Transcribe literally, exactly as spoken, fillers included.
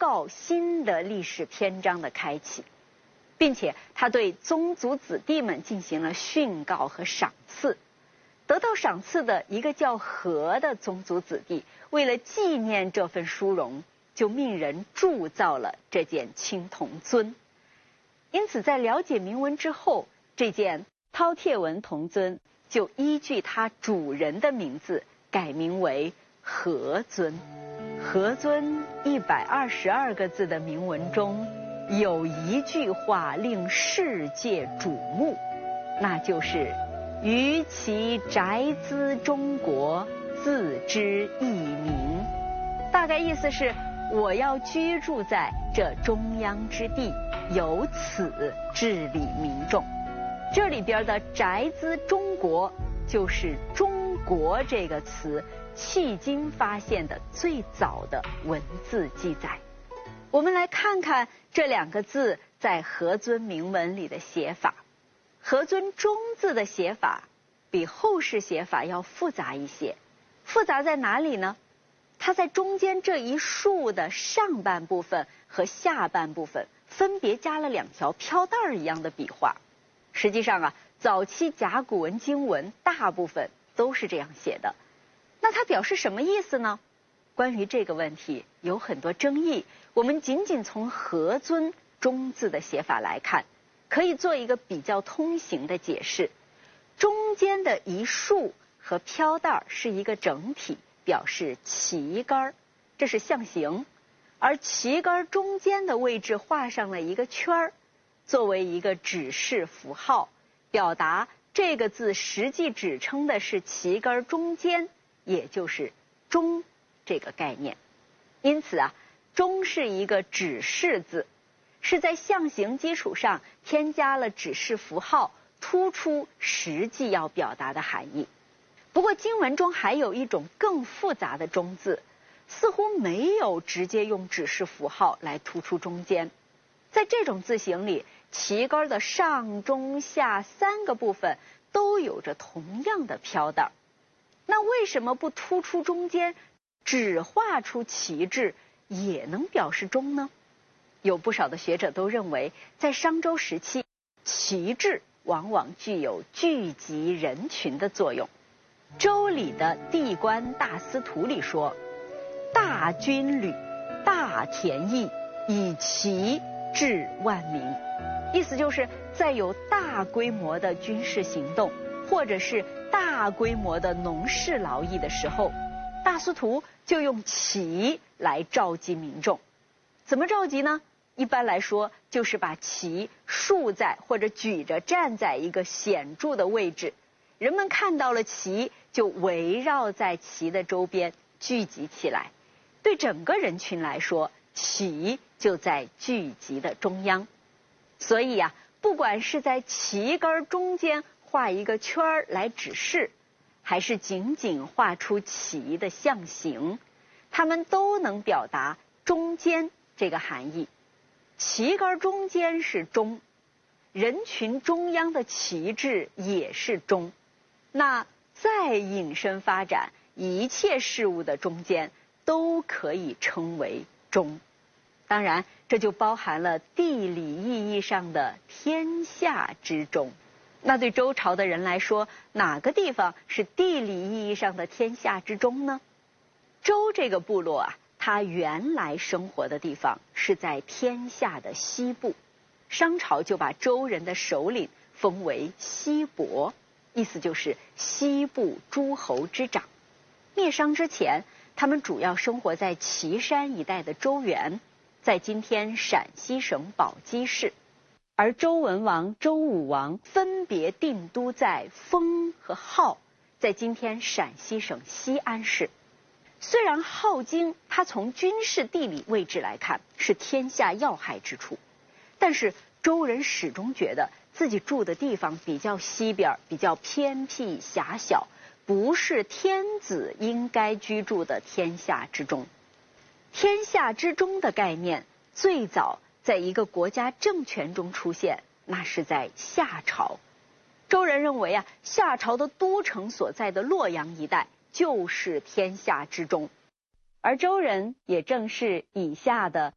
道新的历史篇章的开启，并且他对宗族子弟们进行了训告和赏赐。得到赏赐的一个叫和的宗族子弟，为了纪念这份殊荣，就命人铸造了这件青铜尊。因此在了解铭文之后，这件饕餮纹铜尊就依据它主人的名字改名为和尊。和尊一百二十二个字的铭文中，有一句话令世界瞩目，那就是于其宅兹中国，自知义民。大概意思是，我要居住在这中央之地，由此治理民众。这里边的宅兹中国，就是中国这个词迄今发现的最早的文字记载。我们来看看这两个字在和尊铭文里的写法。和尊中字的写法比后世写法要复杂一些。复杂在哪里呢？它在中间这一竖的上半部分和下半部分分别加了两条飘带儿一样的笔画。实际上啊，早期甲骨文经文大部分都是这样写的。那它表示什么意思呢？关于这个问题有很多争议，我们仅仅从和尊中字的写法来看，可以做一个比较通行的解释。中间的一竖和飘带是一个整体，表示旗杆，这是象形。而旗杆中间的位置画上了一个圈儿，作为一个指示符号，表达这个字实际指称的是旗杆中间，也就是中这个概念。因此啊，中是一个指示字，是在象形基础上添加了指示符号，突出实际要表达的含义。不过经文中还有一种更复杂的中字，似乎没有直接用指示符号来突出中间。在这种字形里，旗杆的上中下三个部分都有着同样的飘带。那为什么不突出中间，只画出旗帜也能表示中呢？有不少的学者都认为，在商周时期，旗帜往往具有聚集人群的作用。周礼的地官大司徒里说，大军旅，大田邑，以旗治万民。意思就是在有大规模的军事行动，或者是大规模的农事劳役的时候，大司徒就用旗来召集民众。怎么召集呢？一般来说，就是把旗竖在或者举着站在一个显著的位置，人们看到了旗，就围绕在旗的周边聚集起来。对整个人群来说，旗就在聚集的中央。所以呀、啊，不管是在旗杆中间画一个圈儿来指示，还是仅仅画出旗的象形，它们都能表达中间这个含义。旗杆中间是中，人群中央的旗帜也是中。那再引申发展，一切事物的中间都可以称为中。当然，这就包含了地理意义上的天下之中。那对周朝的人来说，哪个地方是地理意义上的天下之中呢？周这个部落啊，它原来生活的地方是在天下的西部，商朝就把周人的首领封为西伯，意思就是西部诸侯之长。灭商之前，他们主要生活在岐山一带的周原，在今天陕西省宝鸡市。而周文王、周武王分别定都在丰和镐，在今天陕西省西安市。虽然镐京它从军事地理位置来看是天下要害之处，但是周人始终觉得自己住的地方比较西边，比较偏僻狭小，不是天子应该居住的天下之中。天下之中的概念最早在一个国家政权中出现，那是在夏朝。周人认为啊，夏朝的都城所在的洛阳一带就是天下之中，而周人也正是以下的